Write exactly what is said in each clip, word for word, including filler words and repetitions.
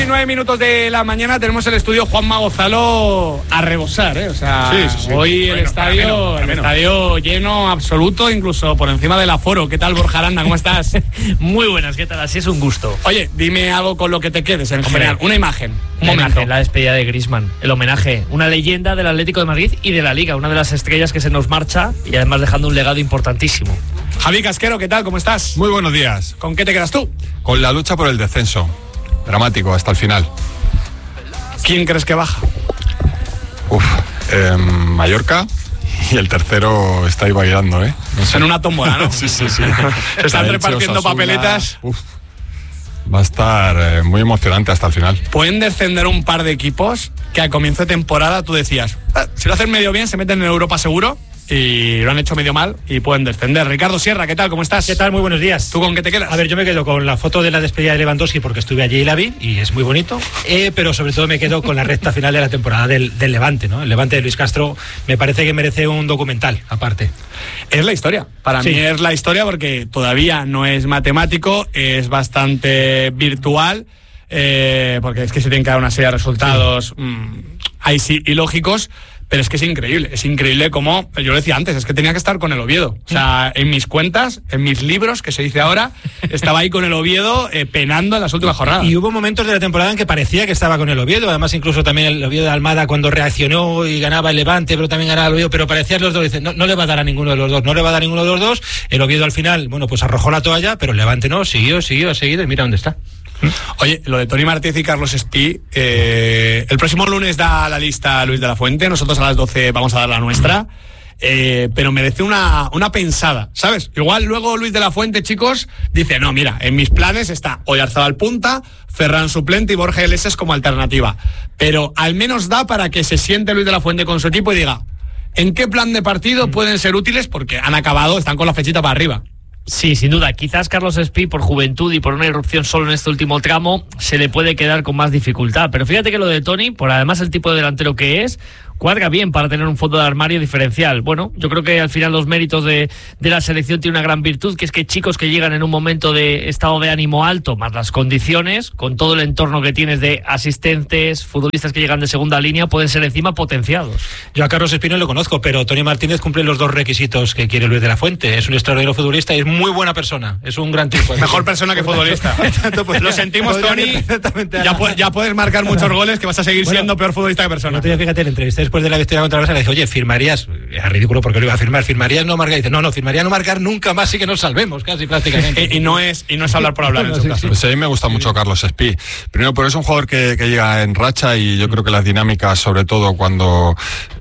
y nueve minutos de la mañana tenemos el estudio Juanma Gonzalo a rebosar, ¿eh? O sea, sí, sí, sí. Hoy bueno, el estadio menos, el menos. estadio lleno absoluto, incluso por encima del aforo. ¿Qué tal, Borja Aranda? ¿Cómo estás? Muy buenas, ¿qué tal? Así es un gusto. Oye, dime algo con lo que te quedes en Hombre, general. Una imagen, un la momento. Imagen, la despedida de Griezmann, el homenaje, una leyenda del Atlético de Madrid y de la Liga, una de las estrellas que se nos marcha y además dejando un legado importantísimo. Javi Casquero, ¿qué tal? ¿Cómo estás? Muy buenos días. ¿Con qué te quedas tú? Con la lucha por el descenso. Dramático hasta el final. ¿Quién crees que baja? Uf, eh, Mallorca. Y el tercero está ahí bailando, ¿eh? No sé. En una tómbola, ¿no? sí, sí, sí. Se están repartiendo Osasuna, papeletas. Uf. Va a estar eh, muy emocionante hasta el final. Pueden descender un par de equipos que al comienzo de temporada tú decías, ah, si lo hacen medio bien se meten en Europa seguro, y lo han hecho medio mal y pueden descender. Ricardo Sierra, ¿qué tal? ¿Cómo estás? ¿Qué tal? Muy buenos días. ¿Tú con qué te quedas? A ver, yo me quedo con la foto de la despedida de Lewandowski porque estuve allí y la vi y es muy bonito, eh, pero sobre todo me quedo con la recta final de la temporada del, del Levante, ¿no? El Levante de Luis Castro me parece que merece un documental aparte. Es la historia, para sí. mí es la historia porque todavía no es matemático, es bastante virtual, eh, porque es que se tienen que dar una serie de resultados, sí. mmm, ahí sí, ilógicos. Pero es que es increíble, es increíble como, yo lo decía antes, es que tenía que estar con el Oviedo. O sea, en mis cuentas, en mis libros, que se dice ahora, estaba ahí con el Oviedo eh, penando en las últimas jornadas. Y hubo momentos de la temporada en que parecía que estaba con el Oviedo, además incluso también el Oviedo de Almada cuando reaccionó y ganaba el Levante, pero también ganaba el Oviedo, pero parecían los dos, dice, no, no le va a dar a ninguno de los dos, no le va a dar a ninguno de los dos. El Oviedo al final, bueno, pues arrojó la toalla, pero el Levante no, siguió, siguió, ha seguido y mira dónde está. Oye, lo de Toni Martínez y Carlos Espí, eh, el próximo lunes da la lista Luis de la Fuente, nosotros a las doce vamos a dar la nuestra, eh, pero merece una, una pensada, ¿sabes? Igual luego Luis de la Fuente, chicos, dice, no, mira, en mis planes está Oyarzabal punta, Ferran suplente y Borja Iglesias como alternativa, pero al menos da para que se siente Luis de la Fuente con su equipo y diga, ¿en qué plan de partido pueden ser útiles? Porque han acabado, están con la flechita para arriba. Sí, sin duda. Quizás Carlos Espí, por juventud y por una irrupción solo en este último tramo, se le puede quedar con más dificultad. Pero fíjate que lo de Toni, por además el tipo de delantero que es, cuadra bien para tener un fondo de armario diferencial. Bueno, yo creo que al final los méritos de, de la selección tienen una gran virtud, que es que chicos que llegan en un momento de estado de ánimo alto, más las condiciones, con todo el entorno que tienes de asistentes, futbolistas que llegan de segunda línea, pueden ser encima potenciados. Yo a Carlos Espí no lo conozco, pero Toni Martínez cumple los dos requisitos que quiere Luis de la Fuente. Es un extraordinario futbolista y es muy buena persona. Es un gran tipo. Mejor persona que futbolista. Pues lo sentimos, Toni. Ya, pu- ya puedes marcar muchos goles, que vas a seguir bueno, siendo peor futbolista que persona. No te fíjate, le entrevisté después de la victoria contra el Barça, le dije, oye, ¿firmarías? Era ridículo porque lo iba a firmar. ¿Firmarías no marcar? Y dice, no, no, firmaría no marcar nunca más y que nos salvemos, casi prácticamente. y, y, no es, y no es hablar por hablar en su caso. Pues a mí me gusta mucho Carlos Espí. Primero, porque es un jugador que, que llega en racha y yo creo que las dinámicas, sobre todo cuando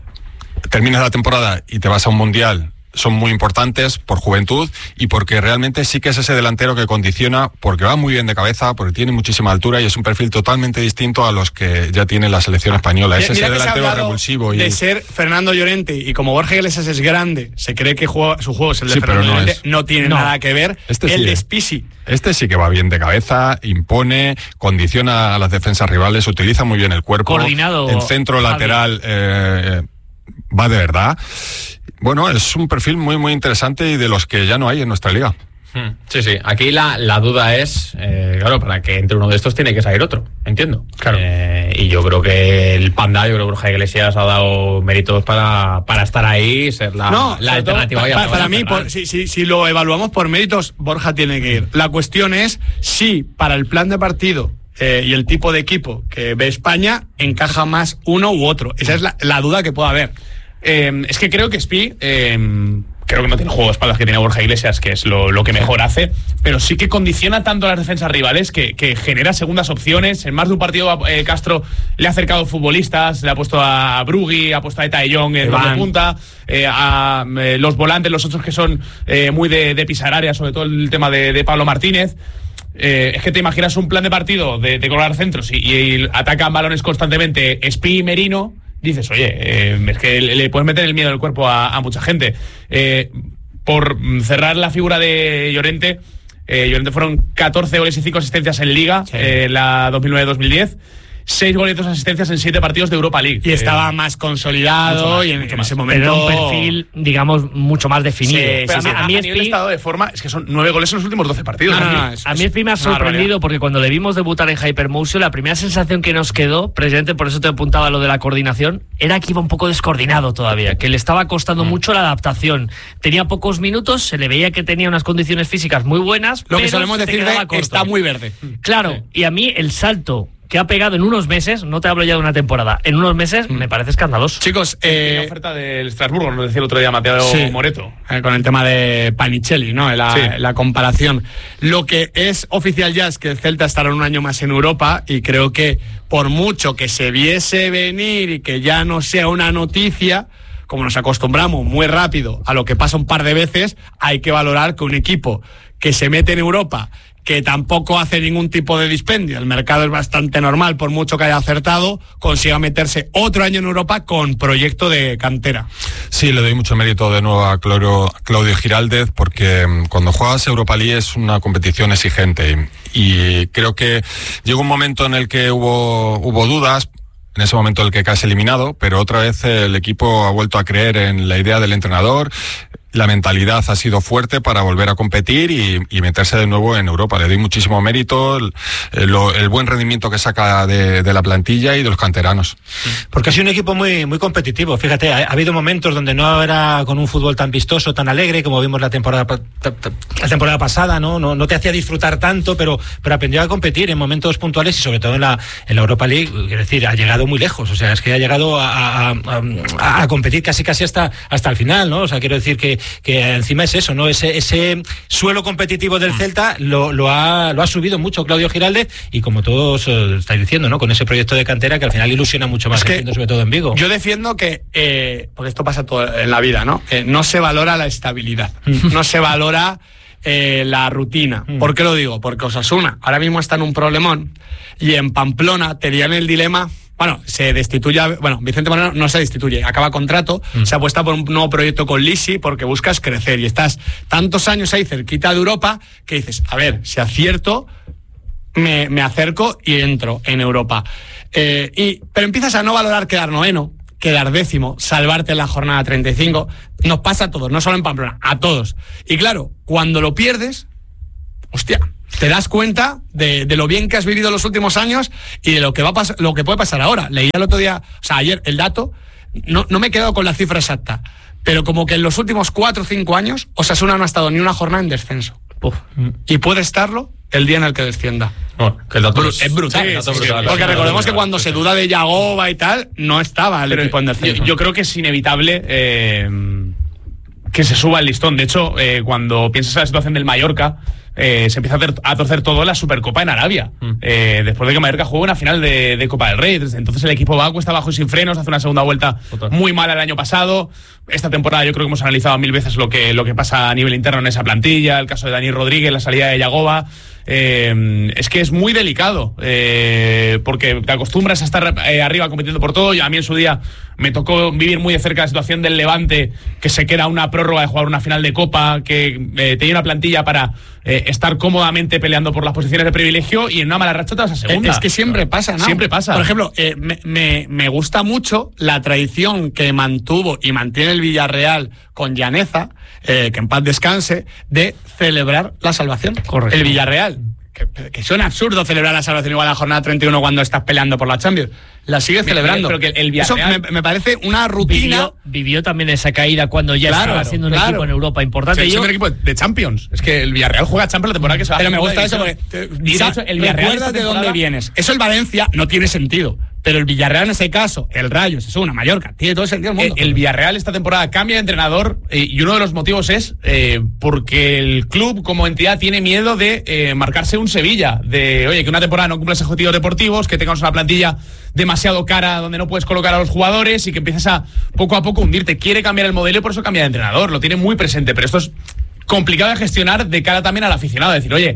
terminas la temporada y te vas a un mundial, son muy importantes por juventud y porque realmente sí que es ese delantero que condiciona, porque va muy bien de cabeza, porque tiene muchísima altura y es un perfil totalmente distinto a los que ya tiene la selección española. Es ese delantero revulsivo. Y... de ser Fernando Llorente, y como Borja Iglesias es grande, se cree que juega, su juego es el de sí, Fernando no Llorente, es. no tiene no. nada que ver. Este el sí de Espí sí. Este sí que va bien de cabeza, impone, condiciona a las defensas rivales, utiliza muy bien el cuerpo. Coordinado. El centro lateral eh, va de verdad. Bueno, es un perfil muy muy interesante y de los que ya no hay en nuestra liga. Sí, sí. Aquí la, la duda es, eh, claro, para que entre uno de estos tiene que salir otro, entiendo. Claro. Eh, y yo creo que el Panda, yo creo que Borja Iglesias ha dado méritos para, para estar ahí y ser la, no, la alternativa. Todo, para, para mí, por, si, si, si lo evaluamos por méritos, Borja tiene que ir. La cuestión es si para el plan de partido eh, y el tipo de equipo que ve España encaja más uno u otro. Esa es la, la duda que puede haber. Eh, es que creo que Espí, eh, creo que no tiene juego de espaldas que tiene Borja Iglesias, que es lo, lo que mejor hace, pero sí que condiciona tanto a las defensas rivales que, que genera segundas opciones. En más de un partido eh, Castro le ha acercado futbolistas, le ha puesto a Brugui, ha puesto a Eta de Jong en doble punta, eh, a eh, los volantes, los otros que son eh, muy de, de pisar área, sobre todo el tema de, de Pablo Martínez. Eh, es que te imaginas un plan de partido de, de colgar centros y, y atacan balones constantemente Espí y Merino. Dices, oye, eh, es que le, le puedes meter el miedo en el cuerpo a, a mucha gente. Eh, por cerrar la figura de Llorente, eh, Llorente fueron catorce goles y cinco asistencias en Liga, sí. eh, la dos mil nueve dos mil diez. seis goles y dos asistencias en siete partidos de Europa League. Y estaba eh, más consolidado más, y en, en ese momento... Pero era un perfil, digamos, mucho más definido. Sí, Pero sí, a, sí. a, a mí Espi, el estado de forma es que son nueve goles en los últimos doce partidos. No, no, ¿no? no, es, a mí Espi me ha sorprendido porque cuando le vimos debutar en Hypermotion, la primera sensación que nos quedó, presidente, por eso te apuntaba lo de la coordinación, era que iba un poco descoordinado todavía, que le estaba costando mm. mucho la adaptación. Tenía pocos minutos, se le veía que tenía unas condiciones físicas muy buenas, lo pero que solemos decir de está muy verde. Claro, sí. Y a mí el salto que ha pegado en unos meses, no te hablo ya de una temporada, en unos meses mm. me parece escandaloso. Chicos, eh, la oferta del Estrasburgo, nos decía el otro día Mateo sí, Moreto. Eh, con el tema de Panicelli, ¿no? La, sí. la comparación. Lo que es oficial ya es que el Celta estará un año más en Europa y creo que por mucho que se viese venir y que ya no sea una noticia, como nos acostumbramos muy rápido a lo que pasa un par de veces, hay que valorar que un equipo que se mete en Europa, que tampoco hace ningún tipo de dispendio, el mercado es bastante normal, por mucho que haya acertado, consiga meterse otro año en Europa con proyecto de cantera. Sí, le doy mucho mérito de nuevo a Claudio, Claudio Giraldez, porque cuando juegas Europa League es una competición exigente y, y creo que llegó un momento en el que hubo, hubo dudas, en ese momento en el que caes eliminado, pero otra vez el equipo ha vuelto a creer en la idea del entrenador. La mentalidad ha sido fuerte para volver a competir y, y meterse de nuevo en Europa. Le doy muchísimo mérito el, el, el buen rendimiento que saca de, de la plantilla y de los canteranos. Porque ha sido un equipo muy, muy competitivo. Fíjate, ha, ha habido momentos donde no era con un fútbol tan vistoso, tan alegre, como vimos la temporada la temporada pasada, ¿no? No, no te hacía disfrutar tanto, pero, pero aprendió a competir en momentos puntuales y sobre todo en la, en la Europa League. Quiero decir, ha llegado muy lejos. O sea, es que ha llegado a, a, a, a competir casi casi hasta, hasta el final, ¿no? O sea, quiero decir que que encima es eso, ¿no? Ese, ese suelo competitivo del Celta lo, lo, ha, lo ha subido mucho Claudio Giraldez y como todos eh, estáis diciendo, ¿no? Con ese proyecto de cantera que al final ilusiona mucho más, es que sobre todo en Vigo. Yo defiendo que, eh, porque esto pasa todo en la vida, ¿no? Eh, no se valora la estabilidad, no se valora eh, la rutina. ¿Por qué lo digo? Porque Osasuna ahora mismo está en un problemón y en Pamplona tenían el dilema. Bueno, se destituye, bueno, Vicente Moreno no se destituye, acaba contrato, mm. se apuesta por un nuevo proyecto con Lisi porque buscas crecer y estás tantos años ahí cerquita de Europa que dices, a ver, si acierto, me, me acerco y entro en Europa. Eh, y, pero empiezas a no valorar quedar noveno, quedar décimo, salvarte en la jornada treinta y cinco, nos pasa a todos, no solo en Pamplona, a todos. Y claro, cuando lo pierdes, hostia, te das cuenta de, de lo bien que has vivido los últimos años y de lo que va a pas- lo que puede pasar ahora. Leí el otro día, o sea, ayer el dato, no, no me he quedado con la cifra exacta, pero como que en los últimos cuatro o cinco años Osasuna no ha estado ni una jornada en descenso. Uf. Y puede estarlo el día en el que descienda. Oh, que el dato Bru- es, es brutal. sí, dato sí, brutal. sí, Porque sí, recordemos sí, que cuando sí, se sí. duda de Yagoba y tal, no estaba el Pero equipo en descenso. Yo, yo creo que es inevitable eh, que se suba el listón. De hecho, eh, cuando piensas en la situación del Mallorca, Eh, se empieza a, hacer, a torcer todo en la Supercopa en Arabia. Mm. Eh, después de que Mallorca jugó una final de, de Copa del Rey. Entonces el equipo va cuesta abajo y sin frenos, hace una segunda vuelta Total. muy mala el año pasado. Esta temporada yo creo que hemos analizado mil veces lo que, lo que pasa a nivel interno en esa plantilla, el caso de Dani Rodríguez, la salida de Yagoba. Eh, es que es muy delicado eh, porque te acostumbras a estar eh, arriba compitiendo por todo. Y a mí en su día me tocó vivir muy de cerca la situación del Levante, que se queda una prórroga de jugar una final de Copa, que eh, tenía una plantilla para eh, estar cómodamente peleando por las posiciones de privilegio y en una mala racha te vas a segunda. Es que siempre pasa, ¿no? Siempre pasa. Por ejemplo, eh, me, me, me gusta mucho la tradición que mantuvo y mantiene el Villarreal con Llaneza, eh, que en paz descanse, de celebrar la salvación. Correcto. El Villarreal. Que, que suena absurdo celebrar la salvación igual a la jornada treinta y uno cuando estás peleando por la Champions. La sigue celebrando. Pero que el Eso Villarreal me, me parece una rutina. Vivió, vivió también esa caída cuando ya Claro, estaba haciendo un claro. equipo en Europa importante. Sí, Yo, un equipo de Champions. Es que el Villarreal juega Champions la temporada que se va. Pero me a gusta eso división. porque te- Y de hecho, el Villarreal recuerdas esta de dónde temporada- vienes. Eso el Valencia no tiene sentido. Pero el Villarreal en ese caso, el Rayo, es una Mallorca, tiene todo el sentido del El, mundo. el Villarreal esta temporada cambia de entrenador eh, y uno de los motivos es eh, porque el club como entidad tiene miedo de eh, marcarse un Sevilla, de oye, que una temporada no cumplas objetivos deportivos, que tengas una plantilla demasiado cara donde no puedes colocar a los jugadores y que empieces a poco a poco hundirte. Quiere cambiar el modelo y por eso cambia de entrenador, lo tiene muy presente, pero esto es complicado de gestionar de cara también al aficionado, decir, oye,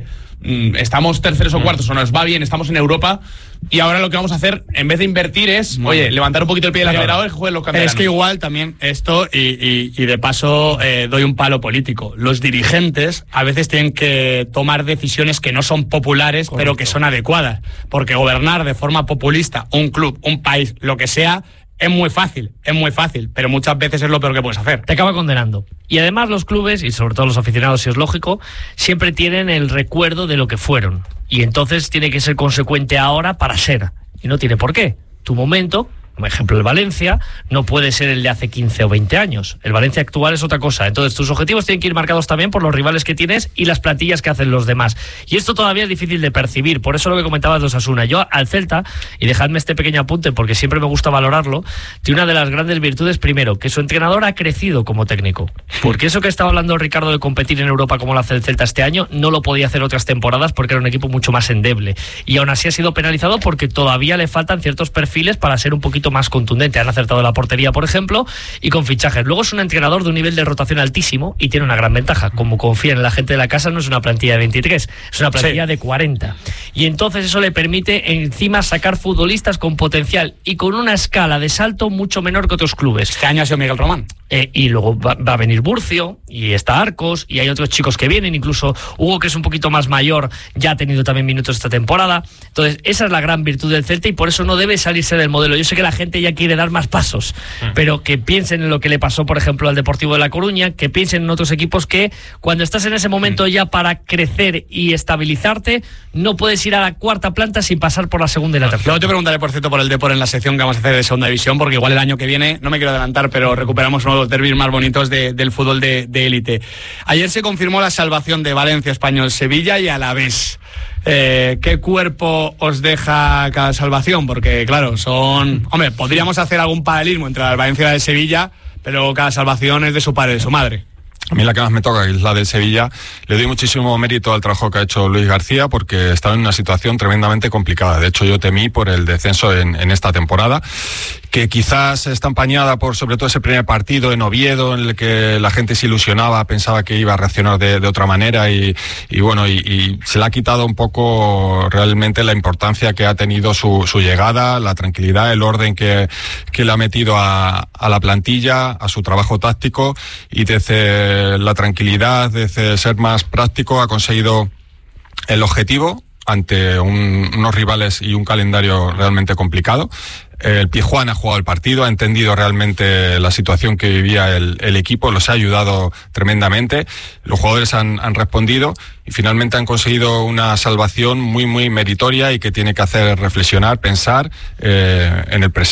mm, estamos terceros o cuartos, o nos va bien, estamos en Europa, y ahora lo que vamos a hacer, en vez de invertir, es, Muy oye, bien. levantar un poquito el pie del acelerador y jueguen los canteranos. Es que igual también esto, y, y, y de paso eh, doy un palo político. Los dirigentes a veces tienen que tomar decisiones que no son populares, correcto, pero que son adecuadas. Porque gobernar de forma populista un club, un país, lo que sea, es muy fácil, es muy fácil, pero muchas veces es lo peor que puedes hacer. Te acaba condenando. Y además los clubes, y sobre todo los aficionados, si es lógico, siempre tienen el recuerdo de lo que fueron. Y entonces tiene que ser consecuente ahora para ser. Y no tiene por qué. Tu momento, como ejemplo el Valencia, no puede ser el de hace quince o veinte años. El Valencia actual es otra cosa. Entonces tus objetivos tienen que ir marcados también por los rivales que tienes y las plantillas que hacen los demás. Y esto todavía es difícil de percibir. Por eso lo que comentabas de Osasuna. Yo al Celta, y dejadme este pequeño apunte porque siempre me gusta valorarlo, tiene una de las grandes virtudes, primero, que su entrenador ha crecido como técnico. Porque eso que estaba hablando Ricardo de competir en Europa como lo hace el Celta este año, no lo podía hacer otras temporadas porque era un equipo mucho más endeble. Y aún así ha sido penalizado porque todavía le faltan ciertos perfiles para ser un poquito más contundente. Han acertado la portería, por ejemplo, y con fichajes. Luego es un entrenador de un nivel de rotación altísimo y tiene una gran ventaja. Como confían en la gente de la casa, no es una plantilla de veintitrés, es una plantilla sí. de cuarenta. Y entonces eso le permite encima sacar futbolistas con potencial y con una escala de salto mucho menor que otros clubes. Este año ha sido Miguel Román. Eh, y luego va, va a venir Burcio y está Arcos y hay otros chicos que vienen, incluso Hugo, que es un poquito más mayor, ya ha tenido también minutos esta temporada. Entonces esa es la gran virtud del Celta y por eso no debe salirse del modelo. Yo sé que la gente ya quiere dar más pasos, mm. pero que piensen en lo que le pasó, por ejemplo, al Deportivo de La Coruña, que piensen en otros equipos que cuando estás en ese momento mm. ya para crecer y estabilizarte, no puedes ir a la cuarta planta sin pasar por la segunda y la tercera. Luego te preguntaré, por cierto, por el Depor en la sección que vamos a hacer de segunda división, porque igual el año que viene, no me quiero adelantar, pero recuperamos uno de los derbis más bonitos de, del fútbol de élite. Ayer se confirmó la salvación de Valencia, Español, Sevilla y Alavés. Eh, ¿Qué cuerpo os deja cada salvación? Porque, claro, son... Hombre, podríamos hacer algún paralelismo entre la Valencia y la de Sevilla, pero cada salvación es de su padre, de su madre. A mí la que más me toca, que es la del Sevilla, le doy muchísimo mérito al trabajo que ha hecho Luis García porque estaba en una situación tremendamente complicada. De hecho, yo temí por el descenso en, en esta temporada, que quizás está empañada por sobre todo ese primer partido en Oviedo, en el que la gente se ilusionaba, pensaba que iba a reaccionar de, de otra manera y, y bueno, y, y se le ha quitado un poco realmente la importancia que ha tenido su, su llegada, la tranquilidad, el orden que, que le ha metido a, a la plantilla, a su trabajo táctico y desde la tranquilidad, desde ser más práctico, ha conseguido el objetivo ante un, unos rivales y un calendario realmente complicado. El Pijuán ha jugado el partido, ha entendido realmente la situación que vivía el, el equipo, los ha ayudado tremendamente, los jugadores han, han respondido y finalmente han conseguido una salvación muy muy meritoria y que tiene que hacer reflexionar, pensar eh, en el presente.